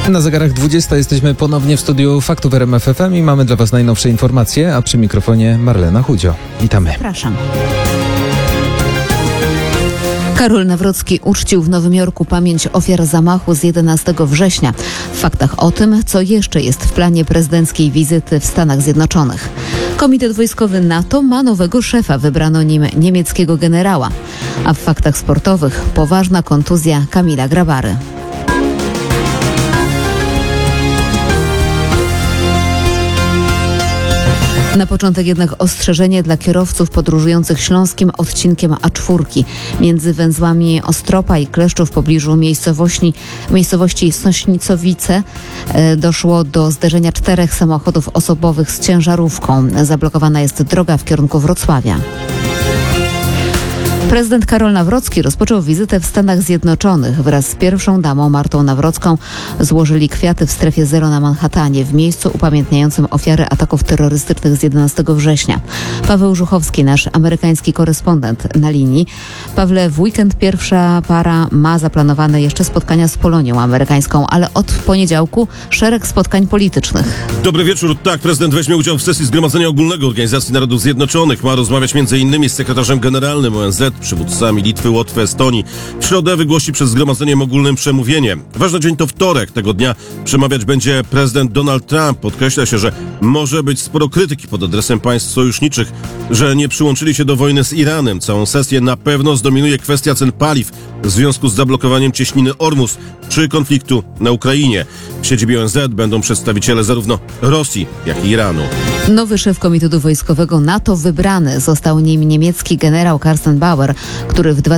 Na zegarach 20 jesteśmy ponownie w studiu Faktów RMF FM i mamy dla Was najnowsze informacje, a przy mikrofonie Marlena Chudzio. Witamy. Zapraszam. Karol Nawrocki uczcił w Nowym Jorku pamięć ofiar zamachu z 11 września. W faktach o tym, co jeszcze jest w planie prezydenckiej wizyty w Stanach Zjednoczonych. Komitet Wojskowy NATO ma nowego szefa, wybrano nim niemieckiego generała. A w faktach sportowych poważna kontuzja Kamila Grabary. Na początek jednak ostrzeżenie dla kierowców podróżujących śląskim odcinkiem A4. Między węzłami Ostropa i Kleszczów w pobliżu miejscowości Sośnicowice doszło do zderzenia 4 samochodów osobowych z ciężarówką. Zablokowana jest droga w kierunku Wrocławia. Prezydent Karol Nawrocki rozpoczął wizytę w Stanach Zjednoczonych. Wraz z pierwszą damą Martą Nawrocką złożyli kwiaty w strefie zero na Manhattanie, w miejscu upamiętniającym ofiary ataków terrorystycznych z 11 września. Paweł Żuchowski, nasz amerykański korespondent na linii. Pawle, w weekend pierwsza para ma zaplanowane jeszcze spotkania z Polonią amerykańską, ale od poniedziałku szereg spotkań politycznych. Dobry wieczór. Tak, prezydent weźmie udział w sesji Zgromadzenia Ogólnego Organizacji Narodów Zjednoczonych. Ma rozmawiać m.in. z sekretarzem generalnym ONZ, przywódcami Litwy, Łotwy, Estonii. W środę wygłosi przed Zgromadzeniem Ogólnym przemówienie. Ważny dzień to wtorek. Tego dnia przemawiać będzie prezydent Donald Trump. Podkreśla się, że może być sporo krytyki pod adresem państw sojuszniczych, że nie przyłączyli się do wojny z Iranem. Całą sesję na pewno zdominuje kwestia cen paliw w związku z zablokowaniem cieśniny Ormus czy konfliktu na Ukrainie. W siedzibie ONZ będą przedstawiciele zarówno Rosji, jak i Iranu. Nowy szef Komitetu Wojskowego NATO wybrany został nim niemiecki generał Carsten Bauer, który w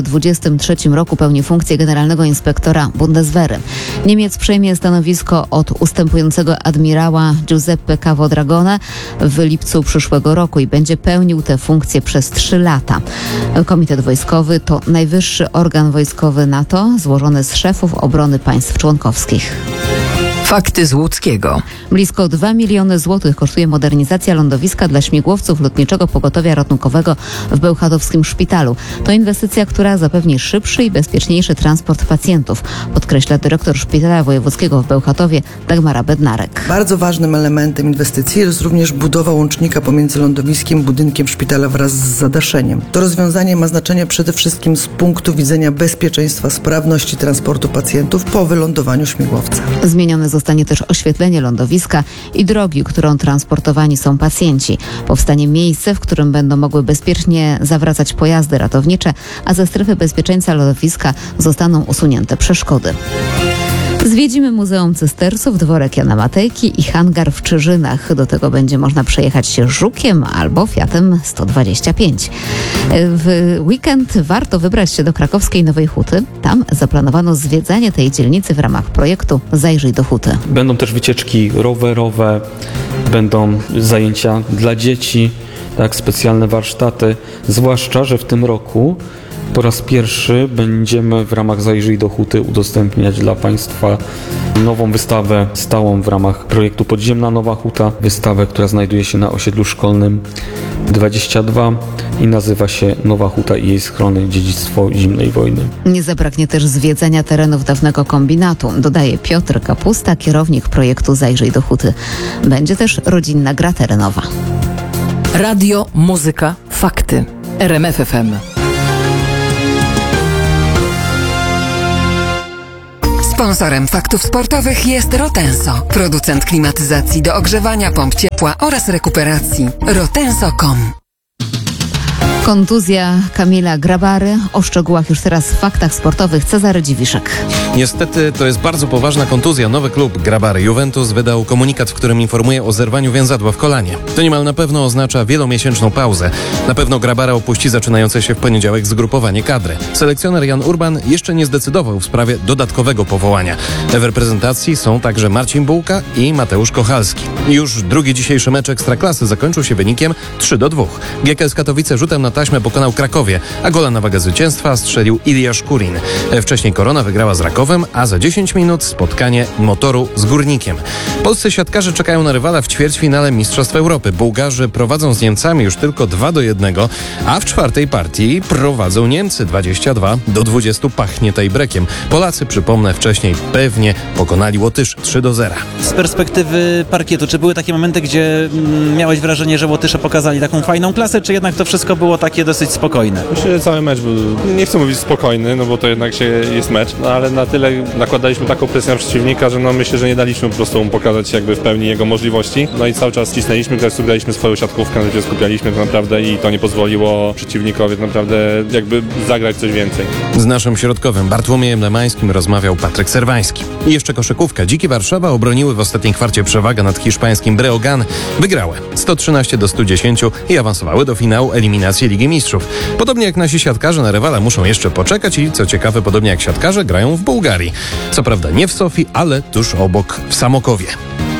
2023 roku pełni funkcję generalnego inspektora Bundeswehry. Niemiec przejmie stanowisko od ustępującego admirała Giuseppe Cavo-Dragone w lipcu przyszłego roku i będzie pełnił tę funkcję przez 3 lata. Komitet Wojskowy to najwyższy organ wojskowy NATO złożony z szefów obrony państw członkowskich. Fakty z Łódzkiego. Blisko 2 miliony złotych kosztuje modernizacja lądowiska dla śmigłowców Lotniczego Pogotowia Ratunkowego w Bełchatowskim Szpitalu. To inwestycja, która zapewni szybszy i bezpieczniejszy transport pacjentów, podkreśla dyrektor Szpitala Wojewódzkiego w Bełchatowie Dagmara Bednarek. Bardzo ważnym elementem inwestycji jest również budowa łącznika pomiędzy lądowiskiem, budynkiem szpitala wraz z zadaszeniem. To rozwiązanie ma znaczenie przede wszystkim z punktu widzenia bezpieczeństwa, sprawności transportu pacjentów po wylądowaniu śmigłowca. Zmienione zostanie też oświetlenie lądowiska i drogi, którą transportowani są pacjenci. Powstanie miejsce, w którym będą mogły bezpiecznie zawracać pojazdy ratownicze, a ze strefy bezpieczeństwa lądowiska zostaną usunięte przeszkody. Zwiedzimy Muzeum Cystersów, dworek Jana Matejki i hangar w Czyżynach. Do tego będzie można przejechać się Żukiem albo Fiatem 125. W weekend warto wybrać się do krakowskiej Nowej Huty. Tam zaplanowano zwiedzanie tej dzielnicy w ramach projektu Zajrzyj do Huty. Będą też wycieczki rowerowe, będą zajęcia dla dzieci, tak, specjalne warsztaty, zwłaszcza, że w tym roku po raz pierwszy będziemy w ramach Zajrzyj do Huty udostępniać dla Państwa nową wystawę stałą w ramach projektu Podziemna Nowa Huta. Wystawę, która znajduje się na osiedlu szkolnym 22 i nazywa się Nowa Huta i jej schrony, dziedzictwo zimnej wojny. Nie zabraknie też zwiedzania terenów dawnego kombinatu, dodaje Piotr Kapusta, kierownik projektu Zajrzyj do Huty. Będzie też rodzinna gra terenowa. Radio, muzyka, fakty. RMF FM. Sponsorem faktów sportowych jest Rotenso, producent klimatyzacji do ogrzewania, pomp ciepła oraz rekuperacji. Rotenso.com. Kontuzja Kamila Grabary. O szczegółach już teraz w faktach sportowych Cezary Dziwiszek. Niestety to jest bardzo poważna kontuzja. Nowy klub Grabary Juventus wydał komunikat, w którym informuje o zerwaniu więzadła w kolanie. To niemal na pewno oznacza wielomiesięczną pauzę. Na pewno Grabara opuści zaczynające się w poniedziałek zgrupowanie kadry. Selekcjoner Jan Urban jeszcze nie zdecydował w sprawie dodatkowego powołania. W reprezentacji są także Marcin Bułka i Mateusz Kochalski. Już drugi dzisiejszy mecz Ekstraklasy zakończył się wynikiem 3-2. GKS Katowice rzutem na taśmę pokonał Krakowie, a gola na wagę zwycięstwa strzelił Iliasz Kurin. Wcześniej Korona wygrała z Rakowem, a za 10 minut spotkanie Motoru z Górnikiem. Polscy siatkarze czekają na rywala w ćwierćfinale Mistrzostw Europy. Bułgarzy prowadzą z Niemcami już tylko 2-1, a w czwartej partii prowadzą Niemcy 22-20. Pachnie tiebreakiem. Polacy, przypomnę, wcześniej pewnie pokonali Łotyszy 3-0. Z perspektywy parkietu, czy były takie momenty, gdzie miałeś wrażenie, że Łotysze pokazali taką fajną klasę, czy jednak to wszystko było takie dosyć spokojne? Myślę, że cały mecz był, nie chcę mówić spokojny, no bo to jednak jest mecz, no ale na tyle nakładaliśmy taką presję na przeciwnika, że no myślę, że nie daliśmy po prostu mu pokazać jakby w pełni jego możliwości. No i cały czas cisnęliśmy, graliśmy swoją siatkówkę, na razie skupialiśmy to naprawdę i to nie pozwoliło przeciwnikowi naprawdę jakby zagrać coś więcej. Z naszym środkowym Bartłomiejem Lemańskim rozmawiał Patryk Serwański. I jeszcze koszykówka. Dziki Warszawa obroniły w ostatniej kwarcie przewagę nad hiszpańskim Breogán. Wygrały 113-110 i awansowały do finału eliminacji Ligi Mistrzów. Podobnie jak nasi siatkarze na rywala muszą jeszcze poczekać i co ciekawe, podobnie jak siatkarze grają w Bułgarii. Co prawda nie w Sofii, ale tuż obok w Samokowie.